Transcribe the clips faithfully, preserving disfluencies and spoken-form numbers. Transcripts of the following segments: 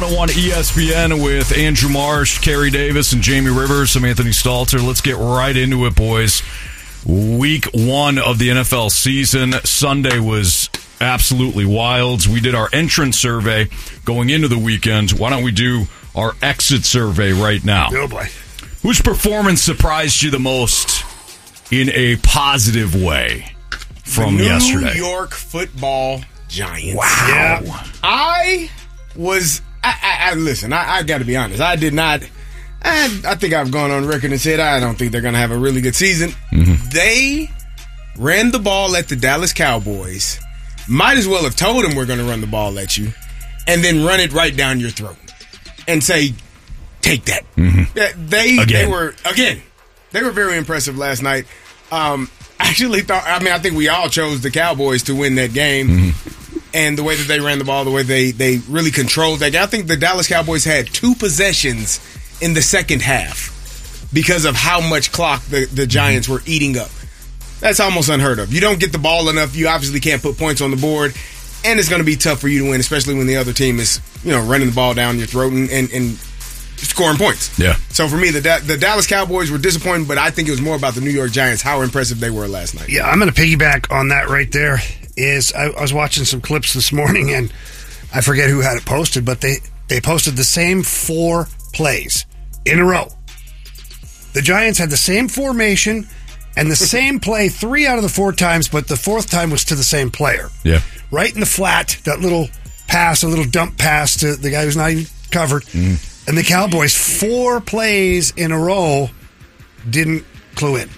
oh one E S P N with Andrew Marsh, Kerry Davis, and Jamie Rivers. I'm Anthony Stalter. Let's get right into it, boys. Week one of the N F L season. Sunday was absolutely wild. We did our entrance survey going into the weekend. Why don't we do our exit survey right now? Oh, boy. Whose performance surprised you the most in a positive way from the New yesterday? New York Football Giants. Wow. Yeah. I was, I, I, I listen, I, I got to be honest. I did not, I, I think I've gone on record and said I don't think they're going to have a really good season. Mm-hmm. They ran the ball at the Dallas Cowboys. Might as well have told them we're going to run the ball at you and then run it right down your throat and say, take that. Mm-hmm. They, again. they were, again, they were very impressive last night. Um, I actually thought, I mean, I think we all chose the Cowboys to win that game. Mm-hmm. And the way that they ran the ball, the way they, they really controlled that game. I think the Dallas Cowboys had two possessions in the second half because of how much clock the, the Giants were eating up. That's almost unheard of. You don't get the ball enough, you obviously can't put points on the board, and it's going to be tough for you to win, especially when the other team is, you know, running the ball down your throat and, and, and scoring points. Yeah. So for me, the the Dallas Cowboys were disappointing, but I think it was more about the New York Giants, how impressive they were last night. Yeah, I'm going to piggyback on that right there. Is I, I was watching some clips this morning, and I forget who had it posted, but they, they posted the same four plays in a row. The Giants had the same formation and the same play three out of the four times, but the fourth time was to the same player. Yeah. Right in the flat, that little pass, a little dump pass to the guy who's not even covered. Mm. And the Cowboys, four plays in a row, didn't clue in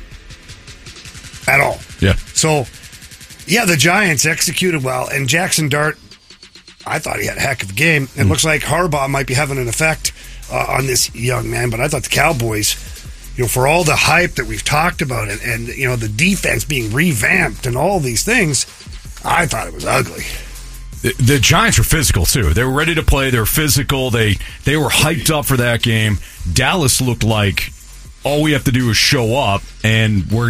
at all. Yeah. So, yeah, the Giants executed well, and Jackson Dart, I thought he had a heck of a game. It mm. looks like Harbaugh might be having an effect uh, on this young man, but I thought the Cowboys, you know, for all the hype that we've talked about and, and you know, the defense being revamped and all these things, I thought it was ugly. The, the Giants were physical, too. They were ready to play. They were physical. They, they were hyped up for that game. Dallas looked like all we have to do is show up, and we're